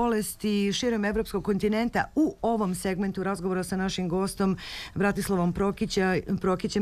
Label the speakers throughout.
Speaker 1: bolesti širom evropskog kontinenta u ovom segmentu razgovora sa našim gostom Bratislavom Prokićem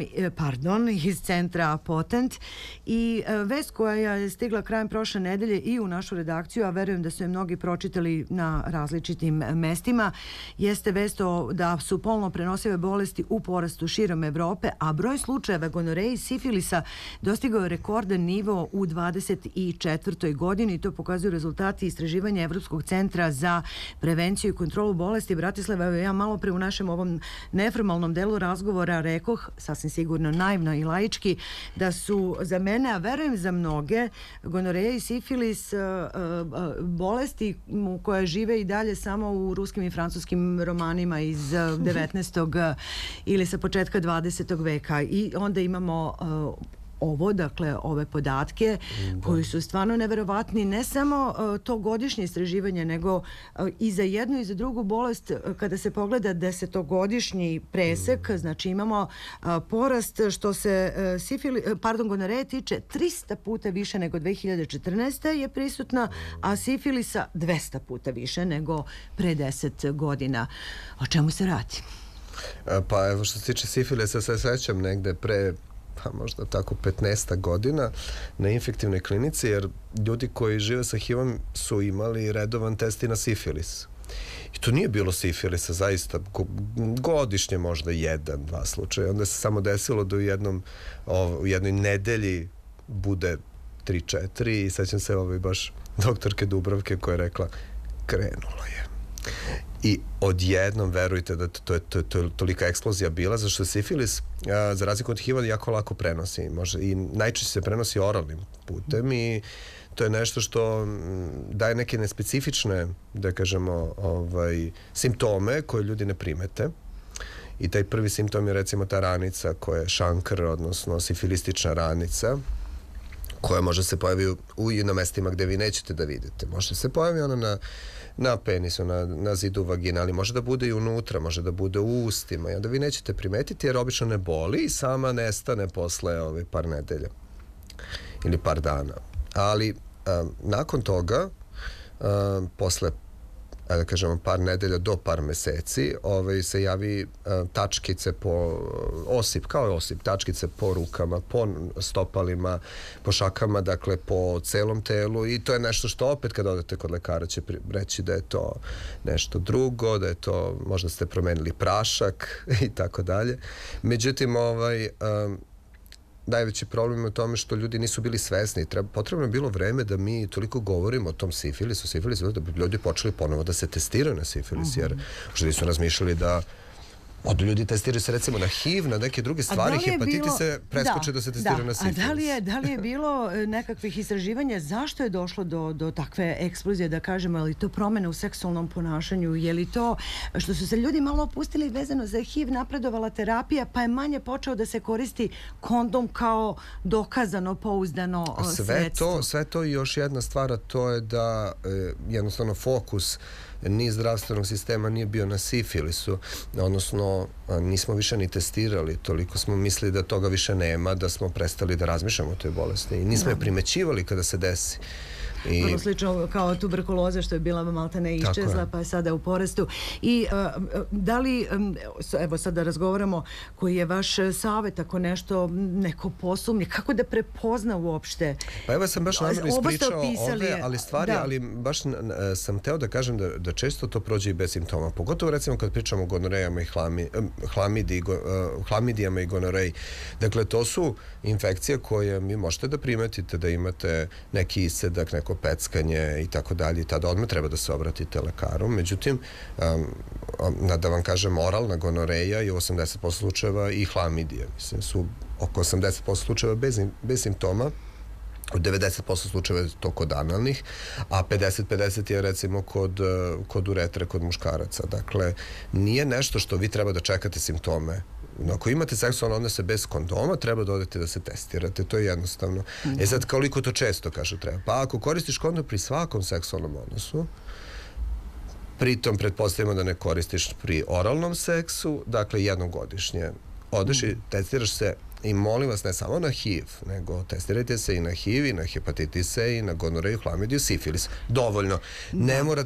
Speaker 1: iz centra Potent. I vest koja je stigla krajem prošle nedelje i u našu redakciju, a verujem da su je mnogi pročitali na različitim mestima, jeste vest da su polno prenosive bolesti u porastu širom Evrope, a broj slučajeva gonoreje i sifilisa dostigao je rekordan nivo u 24. godini i to pokazuju rezultati istraživanja Evropskog centra za prevenciju i kontrolu bolesti. Bratislava, ja malo pre u našem ovom neformalnom delu razgovora rekoh, sasvim sigurno naivno i laički, da su za mene, a verujem za mnoge, gonoreja i sifilis bolesti koje žive i dalje samo u ruskim i francuskim romanima iz 19. ili sa početka 20. veka. I onda imamo ove podatke koji su stvarno neverovatni, ne samo to godišnje istraživanje, nego i za jednu i za drugu bolest, kada se pogleda 10-godišnji presek, znači imamo porast što se gonoreje tiče 300 puta više nego 2014. je prisutna, a sifilisa 200 puta više nego pre 10 godina. O čemu se radi?
Speaker 2: Pa evo, što se tiče sifilisa, se sećam negde pre možda tako 15 godina na infektivnoj klinici, jer ljudi koji žive sa HIV-om su imali redovan test i na sifilis. I to nije bilo sifilisa, zaista godišnje možda 1-2 slučaja. Onda se samo desilo da u jednoj nedelji bude 3-4 i sećam se baš doktorke Dubravke koja je rekla krenulo je. I odjednom, verujte da to je tolika eksplozija bila, zašto sifilis, za razliku od HIV-a, jako lako prenosi. I najčešće se prenosi oralnim putem i to je nešto što daje neke nespecifične, da kažemo, simptome koje ljudi ne primete. I taj prvi simptom je recimo ta ranica koja je šankr, odnosno sifilistična ranica, koja može se pojavi na mestima gde vi nećete da vidite. Može se pojavi ona na penisu, na zidu vagina, ali može da bude i unutra, može da bude u ustima i onda vi nećete primetiti jer obično ne boli i sama nestane posle par nedelja ili par dana. Ali nakon toga, posle da kažemo par nedelja do par meseci, se javi tačkice kao osip, tačkice po rukama, po stopalima, po šakama, dakle po celom telu, i to je nešto što opet kad odete kod lekara će reći da je to nešto drugo, da je to, možda ste promenili prašak i tako dalje. Međutim, najveći problem je u tome što ljudi nisu bili svesni. Potrebno je bilo vreme da mi toliko govorimo o tom sifilisu, da bi ljudi počeli ponovo da se testiraju na sifilis, jer možda nisu razmišljali da od ljudi testiraju se recimo na HIV, na neke druge stvari, hepatitise preskoče da se testiraju na sifilis.
Speaker 1: A da li je bilo nekakvih istraživanja zašto je došlo do takve eksplozije, da kažemo, je li to promene u seksualnom ponašanju, je li to što su se ljudi malo opustili vezano za HIV, napredovala terapija, pa je manje počeo da se koristi kondom kao dokazano, pouzdano sredstvo?
Speaker 2: Sve to i još jedna stvar, a to je da jednostavno fokus ni zdravstvenog sistema nije bio na sifilisu, odnosno nismo više ni testirali, toliko smo mislili da toga više nema, da smo prestali da razmišljamo o toj bolesti i nismo je primećivali kada se desi.
Speaker 1: Ono slično kao tuberkuloza što je bila maltene iščezla, pa je sada u porastu. I da li, evo sada razgovaramo, koji je vaš savjet ako neko posumnje, kako da prepozna uopšte?
Speaker 2: Pa evo sam baš namjerno ispričao ovde, ali stvari, ali baš sam teo da kažem da često to prođe i bez simptoma. Pogotovo recimo kad pričamo o gonorejama i hlamidijama i gonoreji. Dakle, to su infekcije koje mi možete da primetite da imate neki isedak, neko peckanje i tako dalje, i tada odmah treba da se obratite lekaru. Međutim, da vam kažem, oralna gonoreja je u 80% slučajeva i hlamidija. Mislim, su oko 80% slučajeva bez simptoma, u 90% slučajeva je to kod analnih, a 50-50 je recimo kod uretre, kod muškaraca. Dakle, nije nešto što vi treba da čekate simptome. Ako imate seksualne odnose bez kondoma, treba da odete da se testirate, to je jednostavno. Sad, koliko to često, kažu, treba? Pa ako koristiš kondom pri svakom seksualnom odnosu, pritom pretpostavimo da ne koristiš pri oralnom seksu, dakle jednom godišnje, odeš i testiraš se. I molim vas, ne samo na HIV, nego testirajte se i na HIV, i na hepatitise, i na gonoreju, hlamidiju, sifilis. Dovoljno. Ne morate